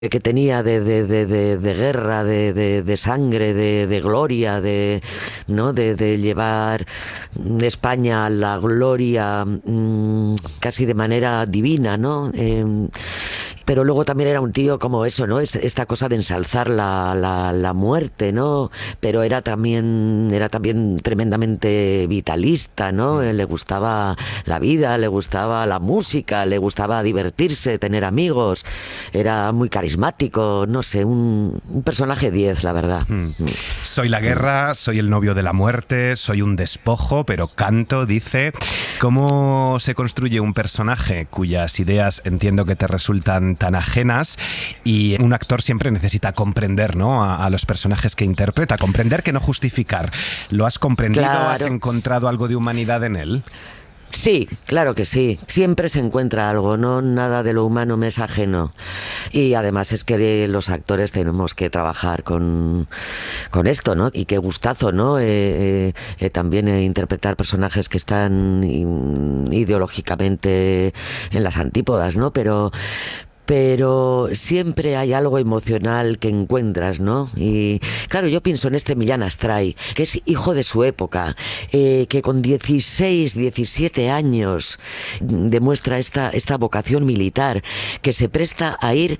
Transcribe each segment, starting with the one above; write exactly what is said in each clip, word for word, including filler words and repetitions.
que tenía de, de, de, de, de guerra, de, de, de sangre, de, de gloria, de, ¿no? de, de llevar España a la gloria mmm, casi de manera divina, ¿no? Eh, pero luego también era un tío como eso, ¿no? Es, esta cosa de ensalzar la, la, la muerte, ¿no? Pero era también, era también tremendamente vitalista, ¿no? Eh, le gustaba la vida, le gustaba la música, le gustaba divertirse, tener amigos, era muy carismático, no sé, un, un personaje diez, la verdad. Mm. Soy la guerra, soy el novio de la muerte, soy un despojo, pero canto, dice. ¿Cómo se construye un personaje cuyas ideas entiendo que te resultan tan ajenas? Y un actor siempre necesita comprender, ¿no?, a, a los personajes que interpreta, comprender que no justificar. ¿Lo has comprendido? Claro. ¿Has encontrado algo de humanidad en él? Sí, claro que sí. Siempre se encuentra algo, ¿no? Nada de lo humano me es ajeno. Y además es que los actores tenemos que trabajar con, con esto, ¿no? Y qué gustazo, ¿no? Eh, eh, eh, también eh, interpretar personajes que están ideológicamente en las antípodas, ¿no? Pero... pero siempre hay algo emocional que encuentras, ¿no? Y claro, yo pienso en este Millán Astray, que es hijo de su época, eh, que con dieciséis, diecisiete años demuestra esta, esta vocación militar, que se presta a ir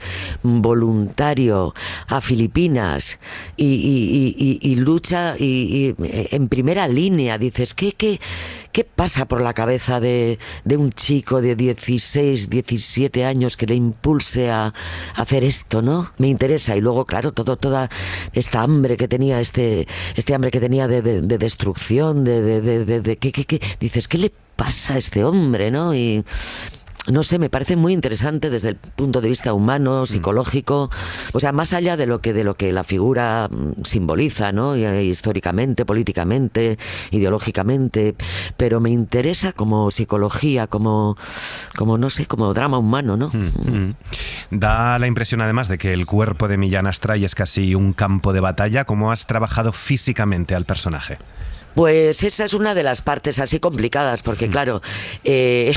voluntario a Filipinas y, y, y, y, y lucha y, y en primera línea. Dices, ¿qué, qué, qué pasa por la cabeza de, de un chico de dieciséis, diecisiete años que le impulsa a hacer esto, ¿no? Me interesa. Y luego, claro, todo, toda esta hambre que tenía, este, este hambre que tenía de, de, de destrucción, de, de, de, de, de ¿qué, qué, qué? Dices, ¿qué le pasa a este hombre, no? Y no sé, me parece muy interesante desde el punto de vista humano, psicológico, o sea, más allá de lo que de lo que la figura simboliza, ¿no? Históricamente, políticamente, ideológicamente, pero me interesa como psicología, como, como no sé, como drama humano, ¿no? Mm-hmm. Da la impresión además de que el cuerpo de Millán Astray es casi un campo de batalla. ¿Cómo has trabajado físicamente al personaje? Pues esa es una de las partes así complicadas, porque claro, eh,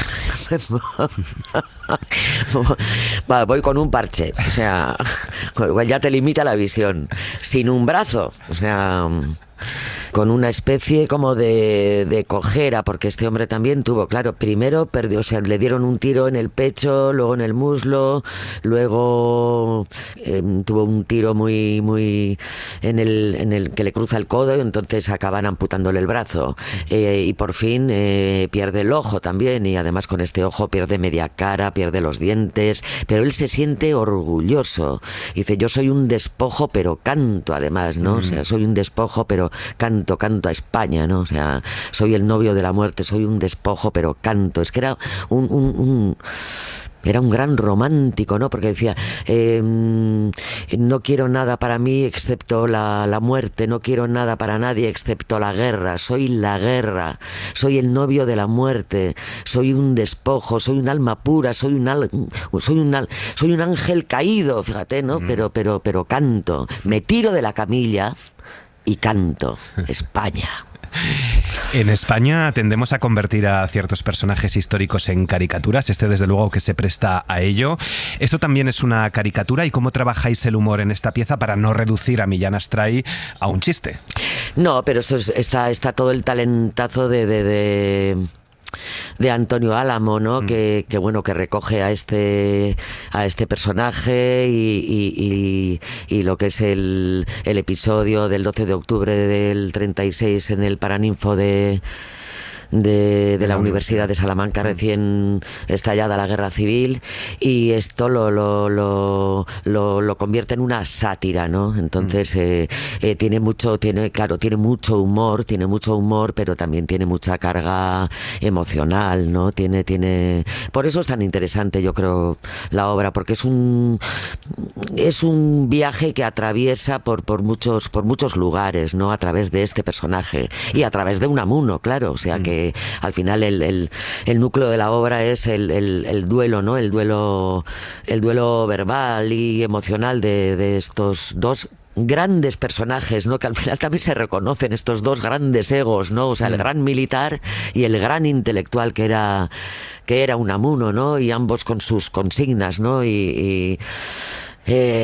voy con un parche, o sea, con lo cual ya te limita la visión, sin un brazo, o sea, con una especie como de, de cojera, porque este hombre también tuvo, claro, primero perdió, o sea, le dieron un tiro en el pecho, luego en el muslo, luego eh, tuvo un tiro muy, muy en el, en el que le cruza el codo, y entonces acaban amputándole el brazo, eh, y por fin eh, pierde el ojo también, y además con este ojo pierde media cara, pierde los dientes, pero él se siente orgulloso, dice, yo soy un despojo pero canto además, ¿no? O sea, soy un despojo pero canto, canto a España, ¿no? O sea, soy el novio de la muerte, soy un despojo, pero canto. Es que era un... un, un era un gran romántico, ¿no? Porque decía, eh, no quiero nada para mí excepto la, la muerte, no quiero nada para nadie excepto la guerra, soy la guerra, soy el novio de la muerte, soy un despojo, soy un alma pura, soy un al, soy un al, soy un ángel caído, fíjate, ¿no? Mm. Pero, pero, pero canto, me tiro de la camilla y canto, España. En España tendemos a convertir a ciertos personajes históricos en caricaturas. Este, desde luego, que se presta a ello. ¿Esto también es una caricatura? ¿Y cómo trabajáis el humor en esta pieza para no reducir a Millán Astray a un chiste? No, pero eso es, está, está todo el talentazo de... de, de... de Antonio Álamo, ¿no? Mm. Que, que bueno, que recoge a este a este personaje y, y, y, y lo que es el, el episodio del doce de octubre del treinta y seis en el Paraninfo de De, de la Universidad de Salamanca, recién estallada la guerra civil, y esto lo lo, lo, lo, lo convierte en una sátira, ¿no? Entonces eh, eh, tiene mucho, tiene, claro, tiene mucho humor, tiene mucho humor, pero también tiene mucha carga emocional, ¿no? Tiene, tiene, por eso es tan interesante, yo creo, la obra, porque es un es un viaje que atraviesa por, por muchos, por muchos lugares, ¿no? A través de este personaje y a través de Unamuno, claro, o sea que al final el, el, el núcleo de la obra es el, el, el duelo, ¿no? El duelo, el duelo verbal y emocional de, de estos dos grandes personajes, ¿no? Que al final también se reconocen, estos dos grandes egos, ¿no? O sea, el gran militar y el gran intelectual que era que era Unamuno, ¿no? Y ambos con sus consignas, ¿no? Y, y Eh,